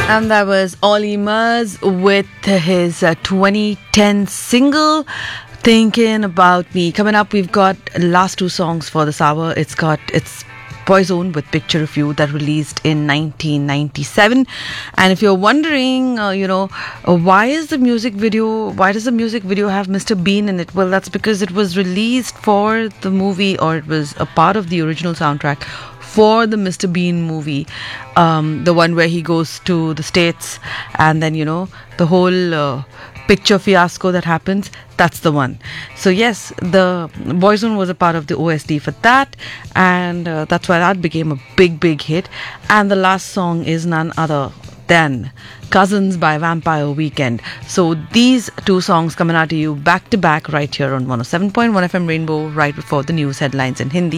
And that was Ollie Murs with his 2010 single Thinking About Me. Coming up, we've got last two songs for this hour. It's Boyzone with Picture of You that released in 1997. And if you're wondering, why does the music video have Mr. Bean in it? Well, that's because it was released for the movie, or it was a part of the original soundtrack for the Mr. Bean movie, the one where he goes to the States and then, the whole picture fiasco that happens. That's the one. So yes, the Boyzone was a part of the OST for that, and that's why that became a big hit. And the last song is none other than Cousins by Vampire Weekend. So these two songs coming out to you back to back right here on 107.1 FM Rainbow, right before the news headlines in Hindi.